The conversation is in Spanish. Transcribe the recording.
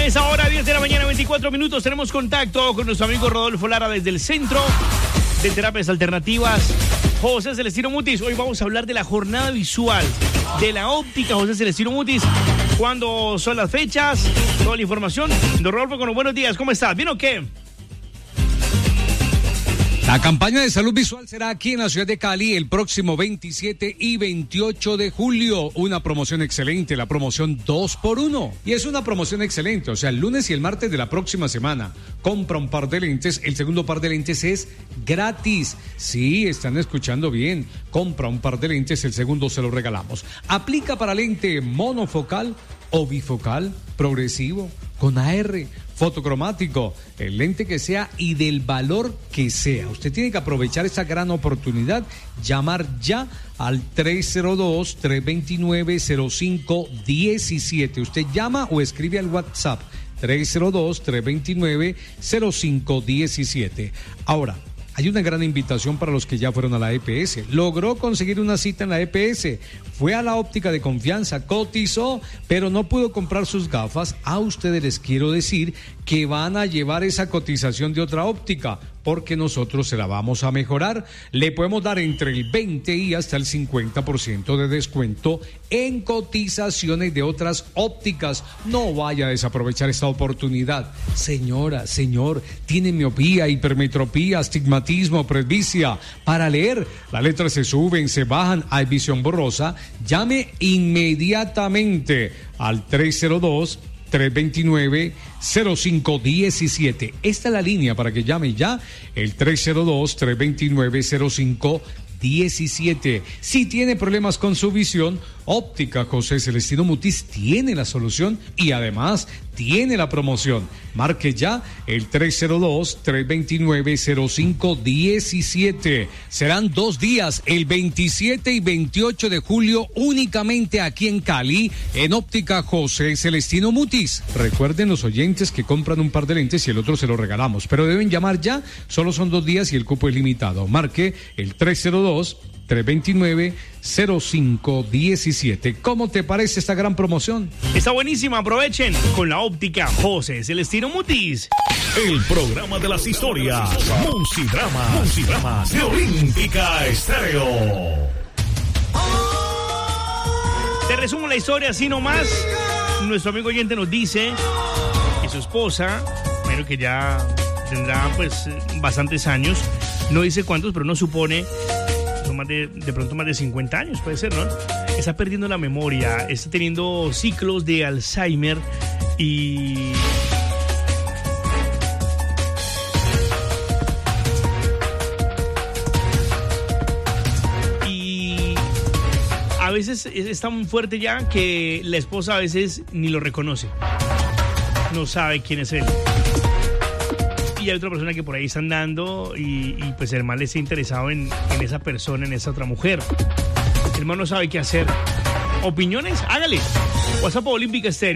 A esa hora, 10 de la mañana, 24 minutos, tenemos contacto con nuestro amigo Rodolfo Lara desde el Centro de Terapias Alternativas José Celestino Mutis. Hoy vamos a hablar de la jornada visual de la óptica José Celestino Mutis. ¿Cuándo son las fechas? Toda la información. Don Rodolfo, con los buenos días, ¿cómo estás? ¿Bien o qué? La campaña de salud visual será aquí en la ciudad de Cali el próximo 27 y 28 de julio. Una promoción excelente, la promoción 2x1. Y es una promoción excelente, o sea, el lunes y el martes de la próxima semana. Compra un par de lentes, el segundo par de lentes es gratis. Sí, están escuchando bien. Compra un par de lentes, el segundo se lo regalamos. Aplica para lente monofocal o bifocal, progresivo, con AR, fotocromático, el lente que sea y del valor que sea. Usted tiene que aprovechar esta gran oportunidad, llamar ya al 302-329-0517. Usted llama o escribe al WhatsApp 302-329-0517. Ahora, hay una gran invitación para los que ya fueron a la EPS. Logró conseguir una cita en la EPS. Fue a la óptica de confianza, cotizó, pero no pudo comprar sus gafas. A ustedes les quiero decir que van a llevar esa cotización de otra óptica, porque nosotros se la vamos a mejorar. Le podemos dar entre el 20 y hasta el 50% de descuento en cotizaciones de otras ópticas. No vaya a desaprovechar esta oportunidad. Señora, señor, tiene miopía, hipermetropía, astigmatismo, presbicia. Para leer, las letras se suben, se bajan, hay visión borrosa. Llame inmediatamente al 302-329-0517. Esta es la línea para que llame ya, el 302-329-0517. Si tiene problemas con su visión, Óptica José Celestino Mutis tiene la solución y además tiene la promoción. Marque ya el 302-329-0517. Serán 2 días, el 27 y 28 de julio, únicamente aquí en Cali, en Óptica José Celestino Mutis. Recuerden los oyentes que compran un par de lentes y el otro se lo regalamos, pero deben llamar ya, solo son 2 días y el cupo es limitado. Marque el 302-329-0517. ¿Cómo te parece esta gran promoción? Está buenísima, aprovechen con la óptica José Celestino Mutis. El programa de las historias, Musidramas de Olímpica Estéreo. Te resumo la historia así nomás. Nuestro amigo oyente nos dice que su esposa, bueno, que ya tendrá pues bastantes años, no dice cuántos, pero no supone, son más de pronto más de 50 años, puede ser, ¿no? Está perdiendo la memoria, está teniendo ciclos de Alzheimer y a veces es tan fuerte ya que la esposa a veces ni lo reconoce, no sabe quién es él. Y hay otra persona que por ahí está andando y pues el hermano está interesado en esa persona, en esa otra mujer. El hermano no sabe qué hacer. ¿Opiniones? Hágale. WhatsApp Olímpica Estéreo.